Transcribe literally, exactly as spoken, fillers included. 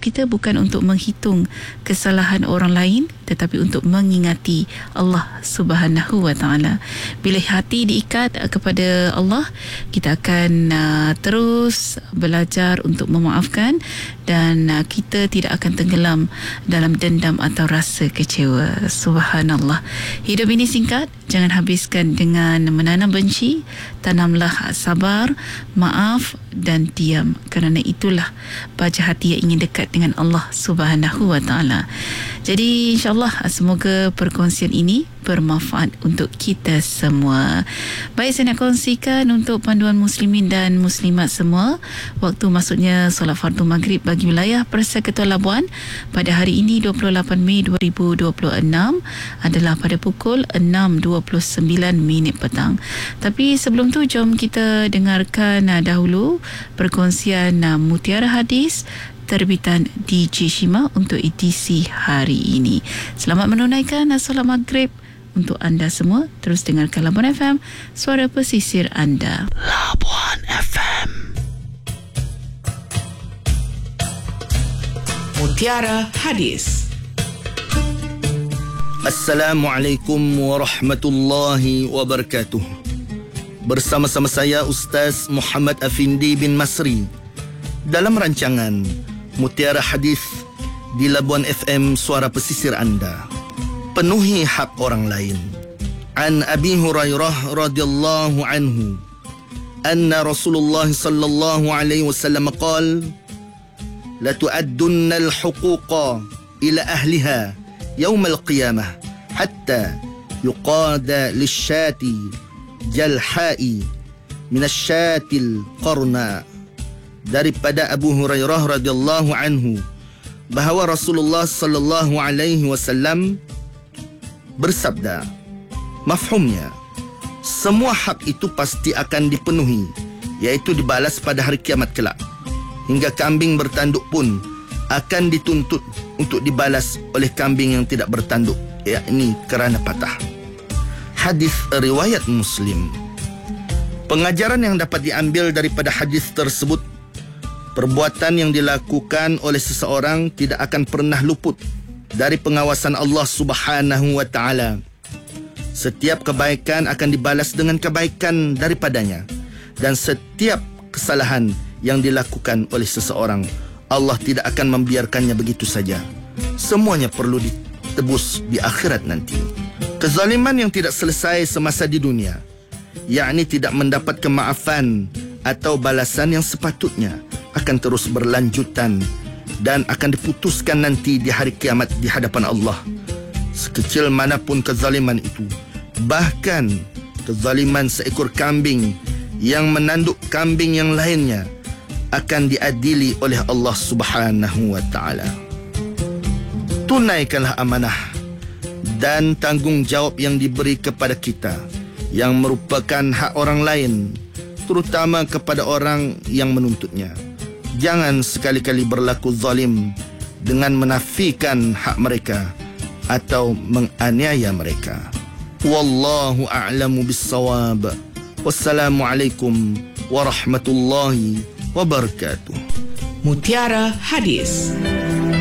kita bukan untuk menghitung kesalahan orang lain, tetapi untuk mengingati Allah Subhanahu wa taala. Bila hati diikat kepada Allah, kita akan uh, terus belajar untuk memaafkan, dan uh, kita tidak akan tenggelam dalam dendam atau rasa kecewa. Subhanallah. Hidup ini singkat, jangan habiskan dengan menanam benci. Tanamlah sabar, maaf dan diam, kerana itulah baja hati yang ingin dekat dengan Allah Subhanahu wa taala. Jadi insya-Allah semoga perkongsian ini bermanfaat untuk kita semua. Baik, saya nak kongsikan untuk panduan muslimin dan muslimat semua. Waktu masuknya solat fardu maghrib bagi wilayah Persekutuan Labuan pada hari ini dua puluh lapan Mei dua ribu dua puluh enam adalah pada pukul enam dua puluh sembilan minit petang. Tapi sebelum tu, jom kita dengarkan uh, dahulu perkongsian uh, Mutiara Hadis terbitan D J Shima untuk edisi hari ini. Selamat menunaikan solat maghrib untuk anda semua. Terus dengarkan Labuan F M, suara pesisir anda. Labuan F M. Mutiara Hadis. Assalamualaikum warahmatullahi wabarakatuh. Bersama-sama saya Ustaz Muhammad Afindi bin Masri dalam rancangan Mutiara Hadis di Labuan F M, suara pesisir anda. Penuhi hak orang lain. An Abi Hurairah radhiyallahu anhu anna Rasulullah sallallahu alaihi wasallam qala la tu'addunna al-huquqa ila ahliha yawm al-qiyamah hatta yuqada lish-shati jalha'i min asy-shati al-qarna. Daripada Abu Hurairah radhiyallahu anhu bahawa Rasulullah sallallahu alaihi wasallam bersabda, mafhumnya, semua hak itu pasti akan dipenuhi, iaitu dibalas pada hari kiamat kelak. Hingga kambing bertanduk pun akan dituntut untuk dibalas oleh kambing yang tidak bertanduk, yakni kerana patah. Hadis riwayat Muslim. Pengajaran yang dapat diambil daripada hadis tersebut, perbuatan yang dilakukan oleh seseorang tidak akan pernah luput dari pengawasan Allah Subhanahu wa taala. Setiap kebaikan akan dibalas dengan kebaikan daripadanya, dan setiap kesalahan yang dilakukan oleh seseorang, Allah tidak akan membiarkannya begitu saja. Semuanya perlu ditebus di akhirat nanti. Kezaliman yang tidak selesai semasa di dunia, yakni tidak mendapat kemaafan atau balasan yang sepatutnya, akan terus berlanjutan dan akan diputuskan nanti di hari kiamat di hadapan Allah. Sekecil manapun kezaliman itu, bahkan kezaliman seekor kambing yang menanduk kambing yang lainnya, akan diadili oleh Allah Subhanahu wa taala. Tunaikanlah amanah dan tanggungjawab yang diberi kepada kita, yang merupakan hak orang lain, terutama kepada orang yang menuntutnya. Jangan sekali-kali berlaku zalim dengan menafikan hak mereka atau menganiaya mereka. Wallahu a'lamu bis-shawab. Wassalamualaikum warahmatullahi wabarakatuh. Mutiara Hadis.